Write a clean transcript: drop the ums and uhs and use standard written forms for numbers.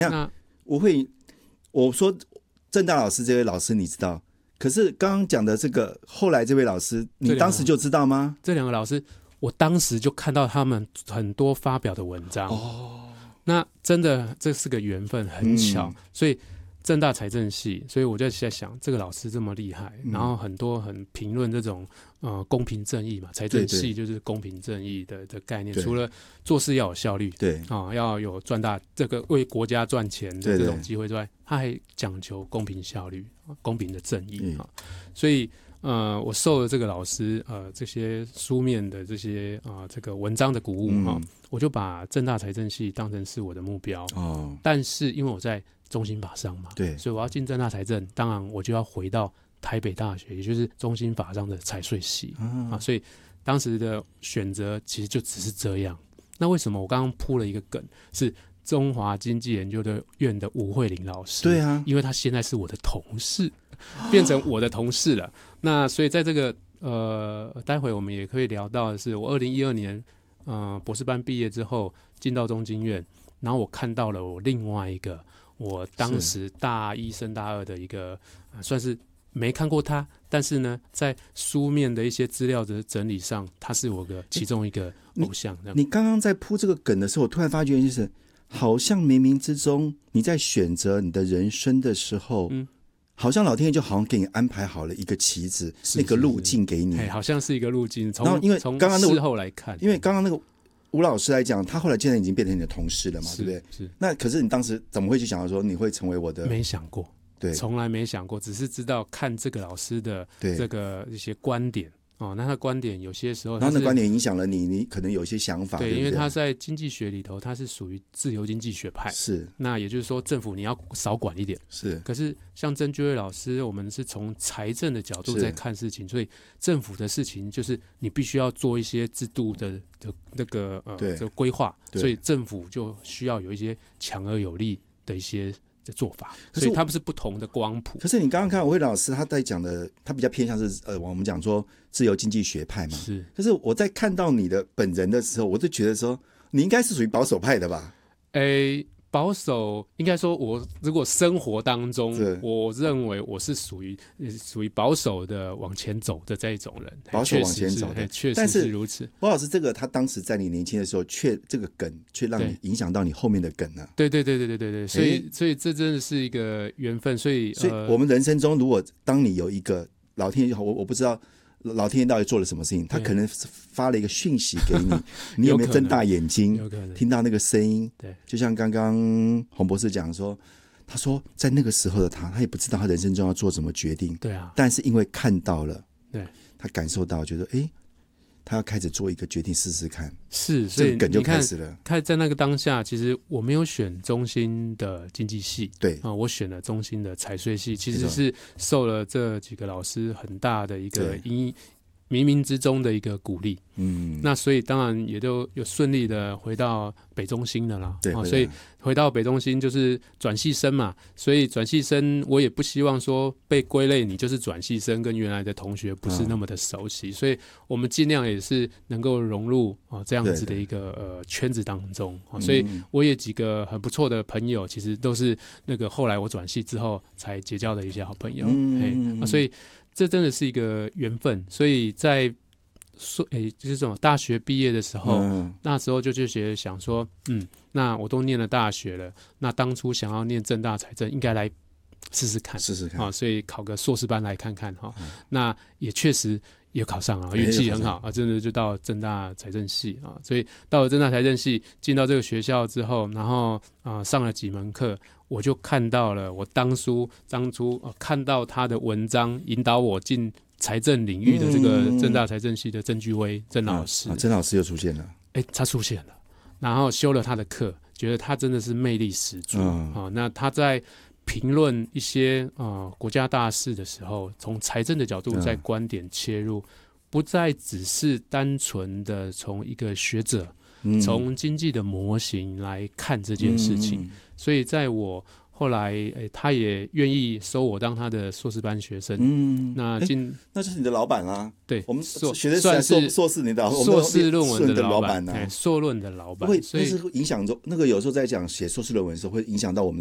我说政大老师这位老师你知道，可是刚刚讲的这个后来这位老师，你当时就知道吗？ 这两个老师，我当时就看到他们很多发表的文章。那真的这是个缘分，很巧，所以政大财政系，所以我就在想，这个老师这么厉害，然后很多很评论这种公平正义嘛，财政系就是公平正义的概念，除了做事要有效率， 对要有赚大这个为国家赚钱的这种机会之外，他还讲求公平效率、公平的正义所以我受了这个老师这些书面的这些这个文章的鼓舞我就把政大财政系当成是我的目标但是因为我在中兴法商嘛， 对， 所以我要进政大财政，当然我就要回到台北大学，也就是中兴法商的财税系所以当时的选择其实就只是这样。那为什么我刚刚铺了一个梗是中华经济研究院的吴慧玲老师？ 对啊， 因为他现在是我的同事，变成我的同事了。那所以在这个待会我们也可以聊到的是，我2012年博士班毕业之后进到中经院，然后我看到了我另外一个我当时大一升大二的一个算是没看过他，但是呢在书面的一些资料的整理上，他是我的其中一个偶像。 你刚刚在铺这个梗的时候，我突然发觉就是好像冥冥之中你在选择你的人生的时候好像老天爷就好像给你安排好了一个棋子，那个路径给你， 好像是一个路径。 然后因为刚刚事后来看， 因为刚刚那个吴老师来讲，他后来现在已经变成你的同事了嘛，对不对？ 是。那可是你当时怎么会去想到说你会成为我的？ 没想过， 对， 从来没想过，只是知道看这个老师的这个一些观点那他的观点有些时候， 他的观点影响了你可能有些想法，对， 因为他在经济学里头，他是属于自由经济学派， 是。 那也就是说，政府你要少管一点， 是。 可是像曾居慧老师，我们是从财政的角度在看事情，所以政府的事情就是你必须要做一些制度的那个这个规划，所以政府就需要有一些强而有力的一些的做法，所以他们是不同的光谱。 可是你刚刚看吴慧老师他在讲的，他比较偏向是我们讲说自由经济学派嘛， 是。 可是我在看到你的本人的时候，我就觉得说你应该是属于保守派的吧？ 保守应该说，我如果生活当中，我认为我是属于保守的往前走的这一种人， 保守往前走的， 确实是如此。 吴老师这个他当时在你年轻的时候，这个梗却让你影响到你后面的梗呢？ 对，所以这真的是一个缘分。所以我们人生中，如果当你有一个老天爷，我不知道老天爷到底做了什么事情，他可能发了一个讯息给你，你有没有睁大眼睛听到那个声音？ 对， 就像刚刚洪博士讲说，他说在那个时候的他也不知道他人生中要做什么决定， 对啊， 但是因为看到了， 对， 他感受到，觉得他要开始做一个决定试试看， 是，所以这个梗就开始了。 看在那个当下，其实我没有选中兴的经济系， 对我选了中兴的财税系，其实是受了这几个老师很大的一个冥冥之中的一个鼓励，那所以当然也都有顺利的回到北中兴了啦， 对， 所以回到北中兴就是转系生嘛，所以转系生我也不希望说被归类你就是转系生，跟原来的同学不是那么的熟悉，所以我们尽量也是能够融入这样子的一个圈子当中，所以我也几个很不错的朋友，其实都是那个后来我转系之后才结交的一些好朋友，所以这真的是一个缘分，所以在就是这种大学毕业的时候，那时候就想说，那我都念了大学了，那当初想要念政大财政，应该来试试看，所以考个硕士班来看看那也确实也考上了，运气很好真的就到政大财政系所以到了政大财政系，进到这个学校之后，然后上了几门课，我就看到了我当初看到他的文章，引导我进财政领域的这个政大财政系的郑居威郑老师， 郑老师又出现了， 他出现了，然后修了他的课，觉得他真的是魅力十足那他在评论一些国家大事的时候，从财政的角度在观点切入，不再只是单纯的从一个学者从经济的模型来看这件事情，所以在我后来他也愿意收我当他的硕士班学生。那就是你的老板啦。 对， 我们学的硕士，你的硕士论文的老板硕论的老板， 会所以是影响中那个有时候在讲写硕士论文的时候，会影响到我们